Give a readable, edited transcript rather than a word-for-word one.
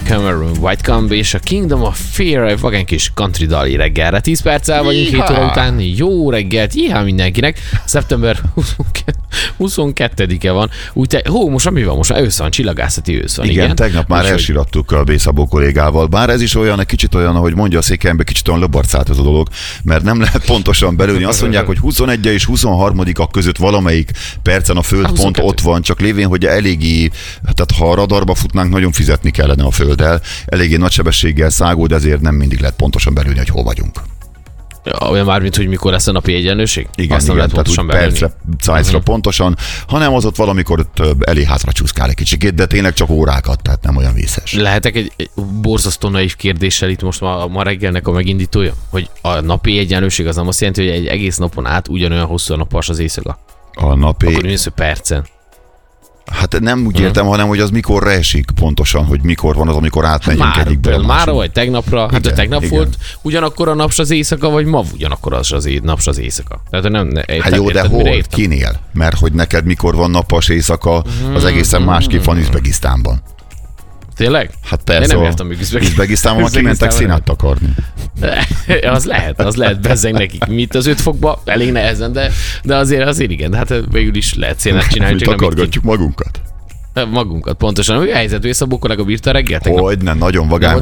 Cameron Whitecomb és a Kingdom of Fear, egy vagány kis country dali reggelre. 10 perccel vagyunk 7 óra után. Jó reggelt, mindenkinek. Szeptember 22-e van. Most mi van? Most már ősz van, csillagászati ősz van. Igen, tegnap már elsirattuk a B-Szabó kollégával. Bár ez is olyan, egy kicsit olyan, ahogy mondja a székelyember, kicsit olyan löbarcált ez a dolog, mert nem lehet pontosan belőni. Azt mondják, hogy 21 és 23-ak között valamelyik percen a Föld pont ott van, csak lévén, hogy eléggé, tehát ha a radarba futnánk, nagyon fizetni kellene a Földdel. Eléggé nagy sebességgel száguld, ezért nem mindig lehet pontosan belőni, hogy hol vagyunk. Olyan már, mint hogy mikor lesz a napi egyenlőség? Igen, azt nem lehet pontosan percre, szájzra pontosan, hanem az ott valamikor ott elé hátra csúszkál egy kicsikét, de tényleg csak órákat, tehát nem olyan vészes. Lehetek egy borzasztó naív kérdéssel itt most ma reggelnek a megindítója? Hogy a napi egyenlőség az nem azt jelenti, hogy egy egész napon át ugyanolyan hosszú a napas az éjszaka? A napi... Akkor mindössze percen. Hát nem úgy értem, hanem hogy az mikorra esik pontosan, hogy mikor van az, amikor átmegyünk egyikből a másikba. Mára vagy tegnapra, hát a tegnap volt ugyanakkor a naps az éjszaka, vagy ma ugyanakkor az naps az éjszaka. Tehát hát jó, de hol? Kinél? Mert hogy neked mikor van napas éjszaka, az egészen másképp van Üzbegisztánban. Tényleg? Hát persze. Én nem értem még Üzbegisztánban kimentek színát akarni. Az lehet bezzeg nekik. Mit az 5 fokba? Elég nehezen, de azért igen. Hát végül is lehet színát csinálni. Mi takargatjuk magunkat. Magunkat, pontosan. Mi a helyzet? Szabó kollega bírta reggel? Hogyne, nagyon vagány